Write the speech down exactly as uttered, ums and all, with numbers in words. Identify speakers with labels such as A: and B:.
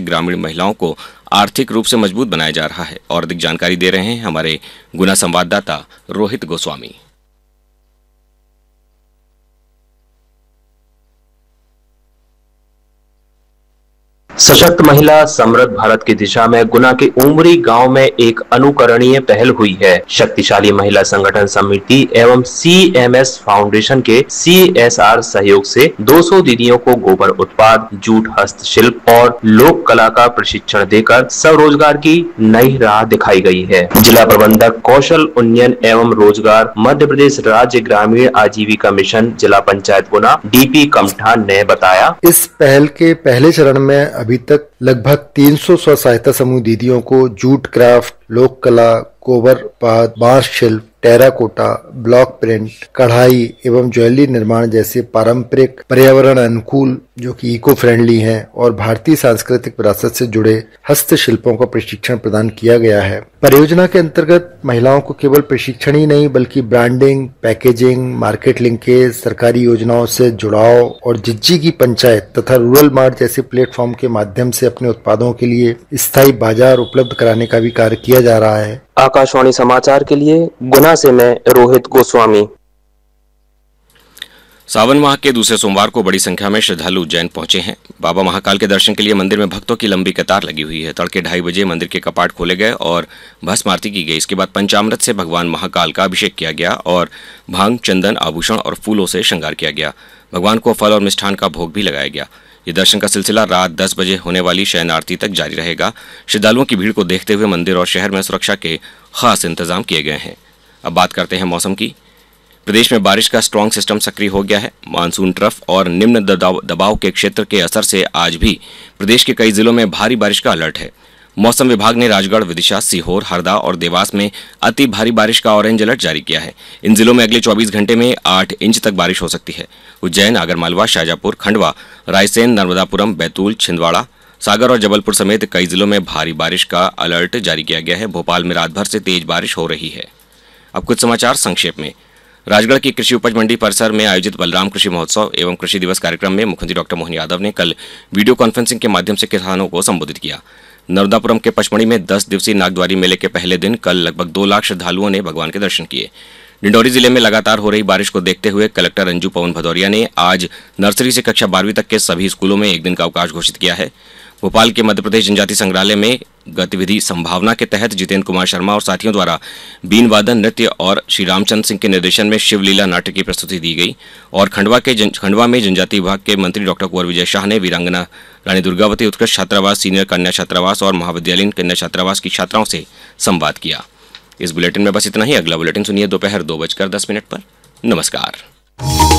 A: ग्रामीण महिलाओं को आर्थिक रूप से मजबूत बनाया जा रहा है। और अधिक जानकारी दे रहे हैं हमारे गुना संवाददाता रोहित गोस्वामी।
B: सशक्त महिला समृद्ध भारत की दिशा में गुना के उमरी गांव में एक अनुकरणीय पहल हुई है। शक्तिशाली महिला संगठन समिति एवं सीएमएस फाउंडेशन के सीएसआर सहयोग से दो सौ दीदियों को गोबर उत्पाद, जूट हस्तशिल्प और लोक कला का प्रशिक्षण देकर स्वरोजगार की नई राह दिखाई गई है। जिला प्रबंधक कौशल उन्नयन एवं रोजगार मध्य प्रदेश राज्य ग्रामीण आजीविका मिशन जिला पंचायत गुना डीपी कमठान ने बताया,
C: इस पहल के पहले चरण में अभी तक लगभग तीन सौ स्व सहायता समूह दीदियों को जूट क्राफ्ट, लोक कला, गोबर उत्पाद, बांस शिल्प, टेराकोटा, ब्लॉक प्रिंट, कढ़ाई एवं ज्वेलरी निर्माण जैसे पारंपरिक पर्यावरण अनुकूल जो कि इको फ्रेंडली हैं और भारतीय सांस्कृतिक विरासत से जुड़े हस्तशिल्पों का प्रशिक्षण प्रदान किया गया है। परियोजना के अंतर्गत महिलाओं को केवल प्रशिक्षण ही नहीं बल्कि ब्रांडिंग, पैकेजिंग, मार्केट लिंकेज, सरकारी योजनाओं से जुड़ाव और जिज्जी की पंचायत तथा रूरल मार्ट जैसे प्लेटफॉर्म के माध्यम से अपने उत्पादों के लिए स्थायी बाजार उपलब्ध कराने का भी कार्य किया जा रहा है।
B: आकाशवाणी समाचार के लिए गुना से मैं रोहित गोस्वामी।
A: सावन माह के दूसरे सोमवार को बड़ी संख्या में श्रद्धालु उज्जैन पहुंचे हैं। बाबा महाकाल के दर्शन के लिए मंदिर में भक्तों की लंबी कतार लगी हुई है। तड़के ढाई बजे मंदिर के कपाट खोले गए और भस्म आरती की गई। इसके बाद पंचामृत से भगवान महाकाल का अभिषेक किया गया और भांग, चंदन, आभूषण और फूलों से श्रृंगार किया गया। भगवान को फल और मिष्ठान का भोग भी लगाया गया। ये दर्शन का सिलसिला रात दस बजे होने वाली शयन आरती तक जारी रहेगा। श्रद्धालुओं की भीड़ को देखते हुए मंदिर और शहर में सुरक्षा के खास इंतजाम किए गए हैं। अब बात करते हैं मौसम की। प्रदेश में बारिश का स्ट्रॉन्ग सिस्टम सक्रिय हो गया है। मानसून ट्रफ और निम्न दबाव दबाव के क्षेत्र के असर से आज भी प्रदेश के कई जिलों में भारी बारिश का अलर्ट है। मौसम विभाग ने राजगढ़, विदिशा, सीहोर, हरदा और देवास में अति भारी बारिश का ऑरेंज अलर्ट जारी किया है। इन जिलों में अगले चौबीस घंटे में आठ इंच तक बारिश हो सकती है। उज्जैन, आगरमालवा, शाजापुर, खंडवा, रायसेन, नर्मदापुरम, बैतूल, छिंदवाड़ा, सागर और जबलपुर समेत कई जिलों में भारी बारिश का अलर्ट जारी किया गया है। भोपाल में रात भर से तेज बारिश हो रही है। अब कुछ समाचार संक्षेप में। राजगढ़ की कृषि उपज मंडी परिसर में आयोजित बलराम कृषि महोत्सव एवं कृषि दिवस कार्यक्रम में मुख्यमंत्री डॉक्टर मोहन यादव ने कल वीडियो कॉन्फ्रेंसिंग के माध्यम से किसानों को संबोधित किया। नर्मदापुरम के पचमढ़ी में दस दिवसीय नागद्वारी मेले के पहले दिन कल लगभग दो लाख श्रद्धालुओं ने भगवान के दर्शन किए। डिंडौरी जिले में लगातार हो रही बारिश को देखते हुए कलेक्टर अंजू पवन भदौरिया ने आज नर्सरी से कक्षा बारहवीं तक के सभी स्कूलों में एक दिन का अवकाश घोषित किया है। भोपाल के मध्य प्रदेश जनजाति संग्रहालय में गतिविधि संभावना के तहत जितेंद्र कुमार शर्मा और साथियों द्वारा बीन वादन नृत्य और श्री रामचंद्र सिंह के निर्देशन में शिवलीला नाट्य की प्रस्तुति दी गई। और खंडवा के खंडवा में जनजाति विभाग के मंत्री डॉक्टर कुंवर विजय शाह ने वीरांगना रानी दुर्गावती उत्कृष्ट छात्रावास, सीनियर कन्या छात्रावास और महाविद्यालयीन कन्या छात्रावास की छात्राओं से संवाद किया। इस बुलेटिन में बस इतना ही। अगला बुलेटिन सुनिए दोपहर दो बजकर दस मिनट पर। नमस्कार।